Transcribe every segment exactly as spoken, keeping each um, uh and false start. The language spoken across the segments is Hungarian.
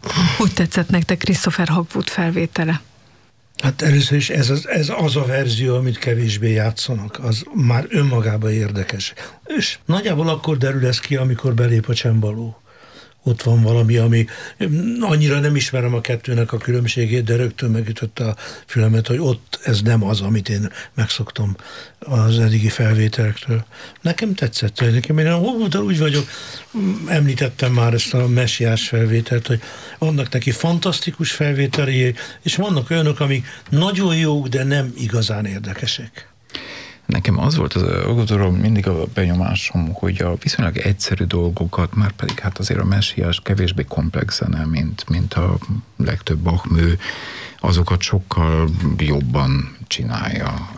Hogy tetszett nektek Christopher Hogwood felvétele? Hát először is ez az, ez az a verzió, amit kevésbé játszanak, az már önmagában érdekes. És nagyjából akkor derül ez ki, amikor belép a csembaló. Ott van valami, ami annyira nem ismerem a kettőnek a különbségét, de rögtön megütötte a fülemet, hogy ott ez nem az, amit én megszoktam az eddigi felvételektől. Nekem tetszett. Nekem én úgy vagyok, említettem már ezt a messiás felvételt, hogy vannak neki fantasztikus felvételei, és vannak olyanok, amik nagyon jók, de nem igazán érdekesek. Nekem az volt az Hogwoodról mindig a benyomásom, hogy a viszonylag egyszerű dolgokat, már pedig hát azért a messiás kevésbé komplex zene, mint, mint a legtöbb Bach mű, azokat sokkal jobban csinálja,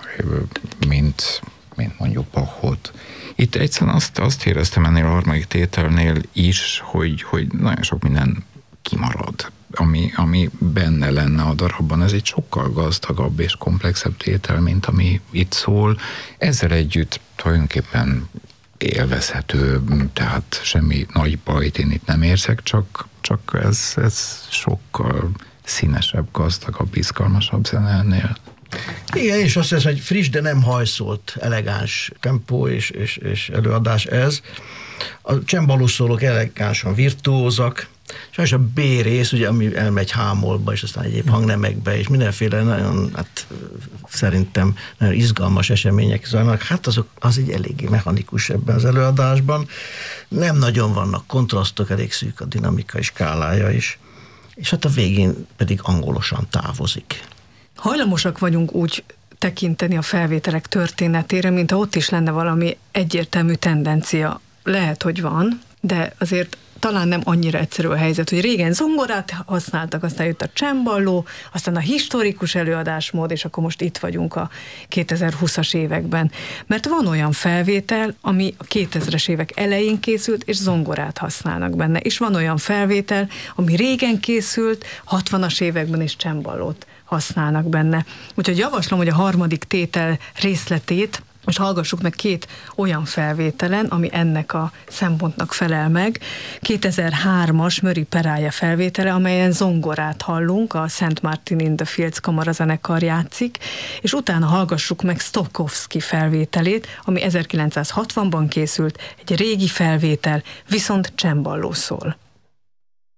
mint, mint mondjuk Bachot. Itt egyszerűen azt, azt éreztem ennél a harmadik tételnél is, hogy, hogy nagyon sok minden kimarad, ami, ami benne lenne a darabban. Ez egy sokkal gazdagabb és komplexebb tétel, mint ami itt szól. Ezzel együtt tulajdonképpen élvezhető, tehát semmi nagy bajt én itt nem érzek, csak, csak ez, ez sokkal színesebb, gazdagabb, izgalmasabb zene ennél. Igen, és azt hiszem, hogy friss, de nem hajszolt, elegáns tempó és, és, és előadás ez. A csembalószólók elegánsan virtuózak, és a B rész, ugye, ami elmegy hámolba, és aztán egyéb hangnemekbe, és mindenféle nagyon, hát szerintem nagyon izgalmas események zajlanak. Hát azok, az így eléggé mechanikus ebben az előadásban. Nem nagyon vannak kontrasztok, elég szűk a dinamikai skálája is. És hát a végén pedig angolosan távozik. Hajlamosak vagyunk úgy tekinteni a felvételek történetére, mint ha ott is lenne valami egyértelmű tendencia. Lehet, hogy van, de azért talán nem annyira egyszerű a helyzet, hogy régen zongorát használtak, aztán jött a csembaló, aztán a historikus előadásmód, és akkor most itt vagyunk a kétezer-húszas években. Mert van olyan felvétel, ami a kétezres évek elején készült, és zongorát használnak benne. És van olyan felvétel, ami régen készült, hatvanas években is csembalót használnak benne. Úgyhogy javaslom, hogy a harmadik tétel részletét most hallgassuk meg két olyan felvételen, ami ennek a szempontnak felel meg. kétezer-hármas Murray Peraja felvétele, amelyen zongorát hallunk, a Saint Martin in the Fields kamarazenekar játszik, és utána hallgassuk meg Stokowski felvételét, ami ezerkilencszázhatvanban készült, egy régi felvétel, viszont csembaló szól.